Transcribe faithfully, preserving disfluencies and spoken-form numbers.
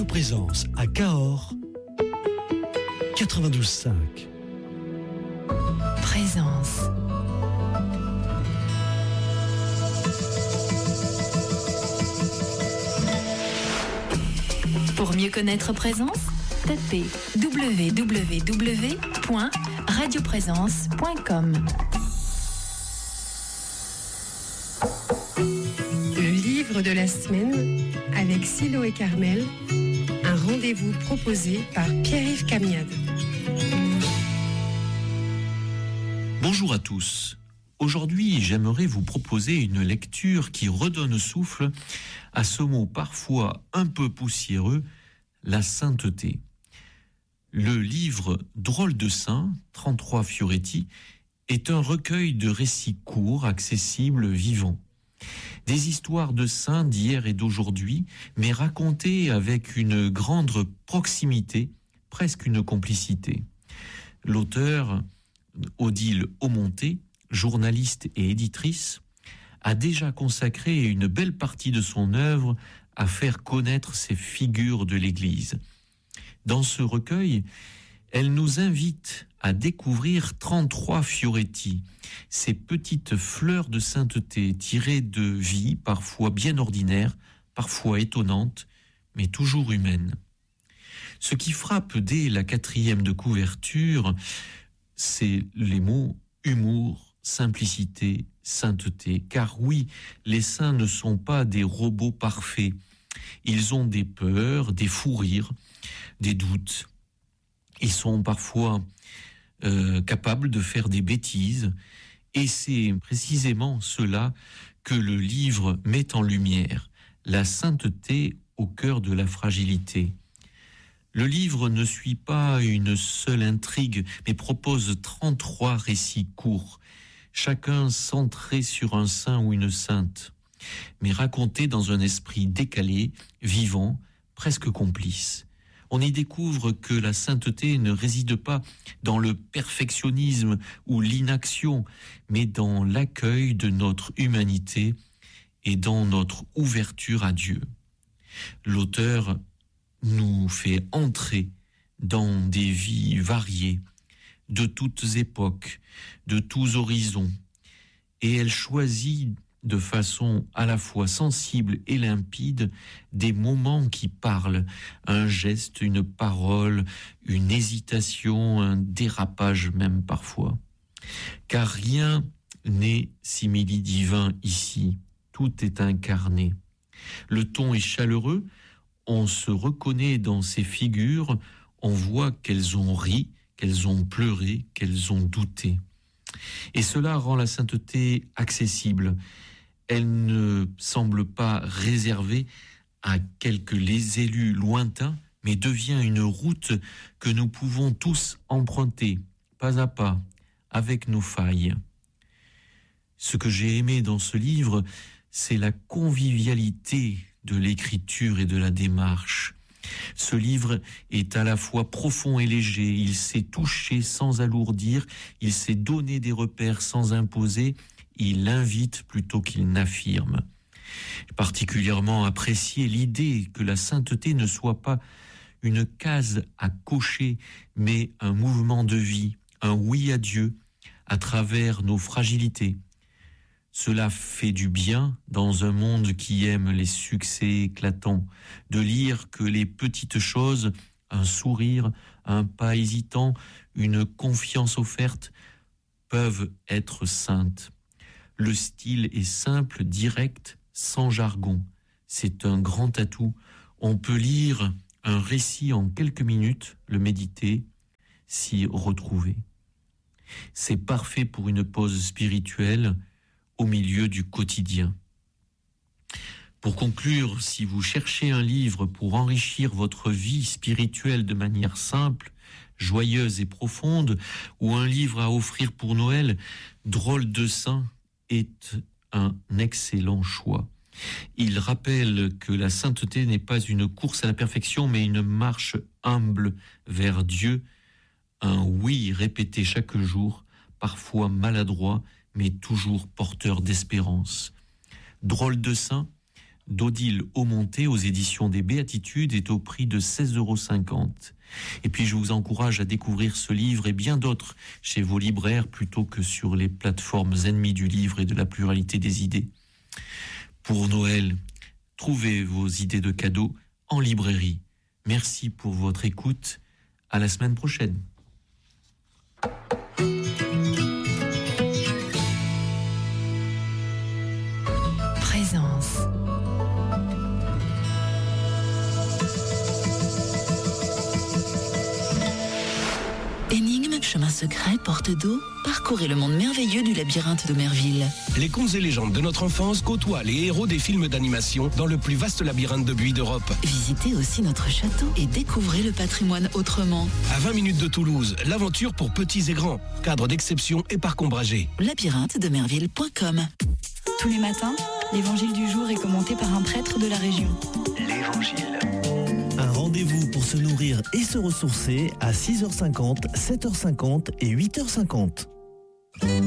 Présence à Cahors, quatre-vingt-douze cinq. Présence. Pour mieux connaître Présence, tapez w w w point radio présence point com. Le livre de la semaine avec Silo et Carmel, un rendez-vous proposé par Pierre-Yves Camiade. Bonjour à tous. Aujourd'hui, j'aimerais vous proposer une lecture qui redonne souffle à ce mot parfois un peu poussiéreux, la sainteté. Le livre Drôle de saint, trente-trois Fioretti, est un recueil de récits courts, accessibles, vivants. Des histoires de saints d'hier et d'aujourd'hui, mais racontées avec une grande proximité, presque une complicité. L'auteur, Odile Aumonté, journaliste et éditrice, a déjà consacré une belle partie de son œuvre à faire connaître ces figures de l'Église. Dans ce recueil, elle nous invite à découvrir trente-trois Fioretti, ces petites fleurs de sainteté tirées de vies parfois bien ordinaires, parfois étonnantes, mais toujours humaines. Ce qui frappe dès la quatrième de couverture, c'est les mots humour, simplicité, sainteté. Car oui, les saints ne sont pas des robots parfaits. Ils ont des peurs, des fous rires, des doutes. Ils sont parfois euh, capables de faire des bêtises. Et c'est précisément cela que le livre met en lumière, la sainteté au cœur de la fragilité. Le livre ne suit pas une seule intrigue, mais propose trente-trois récits courts, chacun centré sur un saint ou une sainte, mais raconté dans un esprit décalé, vivant, presque complice. On y découvre que la sainteté ne réside pas dans le perfectionnisme ou l'inaction, mais dans l'accueil de notre humanité et dans notre ouverture à Dieu. L'auteur nous fait entrer dans des vies variées, de toutes époques, de tous horizons, et elle choisit de façon à la fois sensible et limpide des moments qui parlent, un geste, une parole, une hésitation, un dérapage même parfois. Car rien n'est simili-divin ici, tout est incarné. Le ton est chaleureux, on se reconnaît dans ces figures, on voit qu'elles ont ri, qu'elles ont pleuré, qu'elles ont douté. Et cela rend la sainteté accessible. Elle ne semble pas réservée à quelques les élus lointains, mais devient une route que nous pouvons tous emprunter, pas à pas, avec nos failles. Ce que j'ai aimé dans ce livre, c'est la convivialité de l'écriture et de la démarche. Ce livre est à la fois profond et léger, il sait toucher sans alourdir, il sait donner des repères sans imposer, il invite plutôt qu'il n'affirme. J'ai particulièrement apprécié l'idée que la sainteté ne soit pas une case à cocher, mais un mouvement de vie, un oui à Dieu à travers nos fragilités. Cela fait du bien dans un monde qui aime les succès éclatants, de lire que les petites choses, un sourire, un pas hésitant, une confiance offerte, peuvent être saintes. Le style est simple, direct, sans jargon. C'est un grand atout. On peut lire un récit en quelques minutes, le méditer, s'y retrouver. C'est parfait pour une pause spirituelle au milieu du quotidien. Pour conclure, si vous cherchez un livre pour enrichir votre vie spirituelle de manière simple, joyeuse et profonde, ou un livre à offrir pour Noël, Drôle de saint est un excellent choix. Il rappelle que la sainteté n'est pas une course à la perfection, mais une marche humble vers Dieu, un oui répété chaque jour, parfois maladroit, mais toujours porteur d'espérance. Drôle de saint d'Odile Aumonté aux éditions des Béatitudes est au prix de seize euros cinquante. Et puis je vous encourage à découvrir ce livre et bien d'autres chez vos libraires plutôt que sur les plateformes ennemies du livre et de la pluralité des idées. Pour Noël, trouvez vos idées de cadeaux en librairie. Merci pour votre écoute. À la semaine prochaine. Présence. Énigmes, chemin secret, porte d'eau, parcourez le monde merveilleux du labyrinthe de Merville. Les contes et légendes de notre enfance côtoient les héros des films d'animation dans le plus vaste labyrinthe de buis d'Europe. Visitez aussi notre château et découvrez le patrimoine autrement. À vingt minutes de Toulouse, l'aventure pour petits et grands. Cadre d'exception et parc ombragé. labyrinthe de merville point com. Tous les matins, l'évangile du jour est commenté par un prêtre de la région. L'Évangile. Un rendez-vous pour se nourrir et se ressourcer à six heures cinquante, sept heures cinquante et huit heures cinquante.